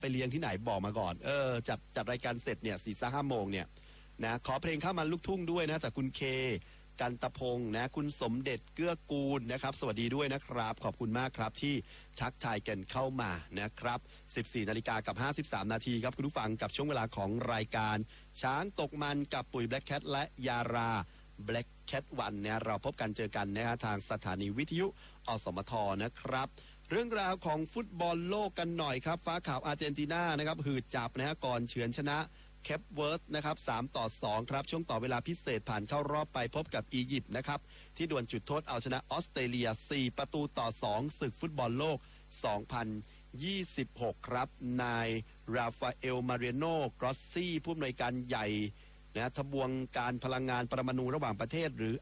ไปเลี้ยงที่ไหนบอกมาก่อนจัดรายการเสร็จเนี่ย4-5 โมงเนี่ยนะขอเพลงข้าวมันลูกทุ่งด้วยนะจากคุณเคกันตะพงศ์นะคุณสมเด็จเกื้อกูลนะครับสวัสดีด้วยนะครับขอบคุณมากครับที่ทักทายกันเข้ามานะครับ 14:53 นาทีครับคุณผู้ฟังกับช่วงเวลาของรายการช้างตกมันกับปุ๋ย Black Cat และยารา Black Cat 1เนี่ยเราพบกันเจอกันนะฮะทางสถานีวิทยุอสมทนะครับเรื่องราวของฟุตบอลโลกกันหน่อยครับฟ้าขาวอาร์เจนตินานะครับหืดจับนะฮะก่อนเฉือนชนะแคปเวิร์ธนะครับ3-2ครับช่วงต่อเวลาพิเศษผ่านเข้ารอบไปพบกับอียิปต์นะครับที่ดวลจุดโทษเอาชนะออสเตรเลีย4-2ศึกฟุตบอลโลก2026ครับนายราฟาเอลมาเรโนกรอสซี่ผู้อำนวยการใหญ่นะทบวงการพลังงานปรมาณูระหว่างประเทศหรือ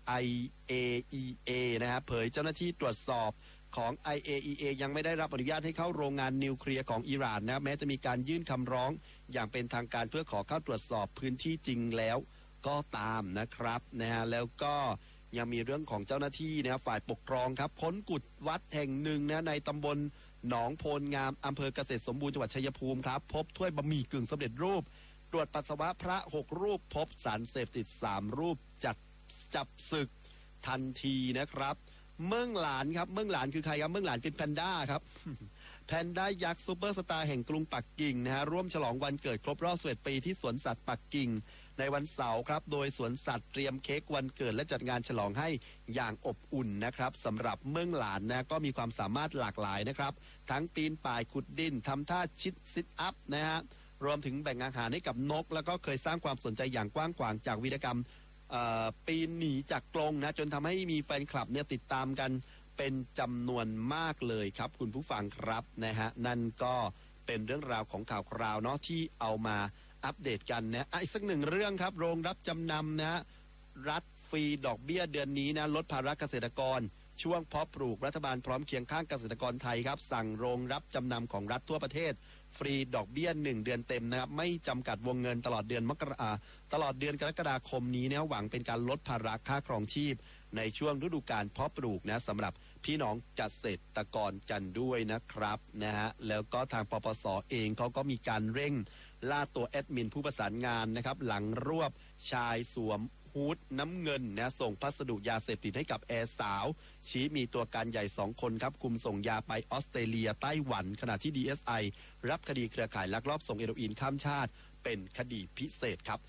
IAEA นะฮะเผยเจ้าหน้าที่ตรวจสอบของ IAEA ยังไม่ได้รับอนุญาตให้เข้าโรงงานนิวเคลียร์ของอิหร่านนะแม้จะมีการยื่นคำร้องอย่างเป็นทางการเพื่อขอเข้าตรวจสอบพื้นที่จริงแล้วก็ตามนะครับนะฮะแล้วก็ยังมีเรื่องของเจ้าหน้าที่นะฝ่ายปกครองครับค้นกุฏวัดแห่งหนึ่งนะในตำบลหนองโพนงามอำเภอเกษตรสมบูรณ์จังหวัดชัยภูมิครับพบถ้วยบะหมี่กึ่งสำเร็จรูปตรวจปัสสาวะพระ6รูปพบสารเสพติด3รูปจับศึกทันทีนะครับเมืองหลานครับเมืองหลานคือใครครับเมืองหลานเป็นแพนด้าครับ แพนด้ายักษ์ซูเปอร์สตาร์แห่งกรุงปักกิ่งนะฮะร่วมฉลองวันเกิดครบรอบ11 ปีที่สวนสัตว์ปักกิ่งในวันเสาร์ครับโดยสวนสัตว์เตรียมเค้กวันเกิดและจัดงานฉลองให้อย่างอบอุ่นนะครับสำหรับเมืองหลานนะก็มีความสามารถหลากหลายนะครับทั้งปีนป่ายขุดดินทำท่าชิดซิทอัพนะฮะรวมถึงแบ่งอาหารให้กับนกแล้วก็เคยสร้างความสนใจอย่างกว้างขวางจากวีรกรรมปีนหนีจากกรงนะจนทำให้มีแฟนคลับเนี่ยติดตามกันเป็นจำนวนมากเลยครับคุณผู้ฟังครับนะฮะนั่นก็เป็นเรื่องราวของข่าวคราวเนาะที่เอามาอัปเดตกันนะอีกสักหนึ่งเรื่องครับโรงรับจำนำนะรัฐฟรีดอกเบี้ยเดือนนี้นะลดภาระเกษตรกรช่วงเพาะปลูกรัฐบาลพร้อมเคียงข้างเกษตรกรไทยครับสั่งโรงรับจำนำของรัฐทั่วประเทศฟรีดอกเบี้ย1เดือนเต็มนะครับไม่จำกัดวงเงินตลอดเดือนกรกฎาคมนี้นะหวังเป็นการลดภาระค่าครองชีพในช่วงฤดูกาลเพาะปลูกนะสำหรับพี่น้องเกษตรกรกันด้วยนะครับนะฮะแล้วก็ทางปปส.เองเขาก็มีการเร่งล่าตัวแอดมินผู้ประสานงานนะครับหลังรวบชายสวมฮูดน้ำเงินนะส่งพัสดุยาเสพติดให้กับแอร์สาวชี้มีตัวการใหญ่2คนครับคุมส่งยาไปออสเตรเลียไต้หวันขณะที่ DSI รับคดีเครือข่ายลักลอบส่งเฮโรอีนข้ามชาติเป็นคดีพิเศษครับ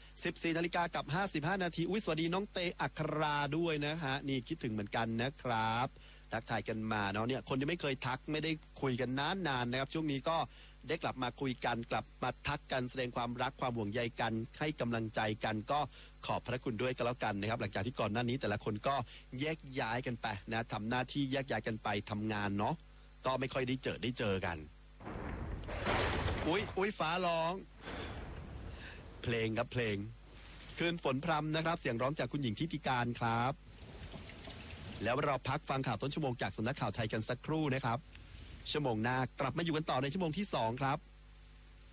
14:55 นาทีสวัสดีน้องเตอัคราด้วยนะฮะนี่คิดถึงเหมือนกันนะครับทักทายกันมาเนาะเนี่ยคนที่ไม่เคยทักไม่ได้คุยกันนานนะครับช่วงนี้ก็ได้กลับมาคุยกันกลับมาทักกันแสดงความรักความห่วงใยกันให้กำลังใจกันก็ขอบพระคุณด้วยกันแล้วกันนะครับหลังจากที่ก่อนหน้านี้แต่ละคนก็แยกย้ายกันไปนะทำหน้าที่แยกย้ายกันไปทำงานเนาะก็ไม่ค่อยได้เจอกันอุ้ยฟ้าร้องเพลงครับเพลงคืนฝนพรำนะครับเสียงร้องจากคุณหญิงทิติการครับแล้วเราพักฟังข่าวต้นชั่วโมงจากสำนักข่าวไทยกันสักครู่นะครับชั่วโมงหน้ากลับมาอยู่กันต่อในชั่วโมงที่2ครับ